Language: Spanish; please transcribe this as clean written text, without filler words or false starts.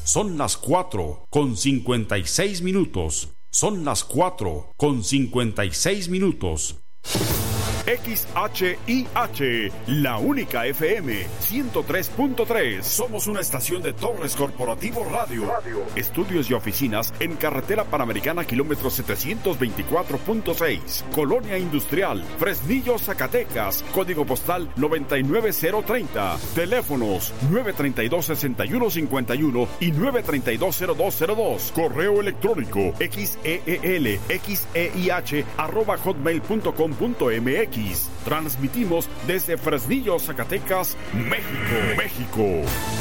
Son las 4:56. Son las 4:56. XHIH, la única FM 103.3. Somos una estación de Torres Corporativo Radio. Estudios y oficinas en Carretera Panamericana, kilómetro 724.6. Colonia Industrial, Fresnillo, Zacatecas. Código postal 99030. Teléfonos 932-6151 y 932-0202. Correo electrónico xeelxeih@hotmail.com.mx. Transmitimos desde Fresnillo, Zacatecas, México.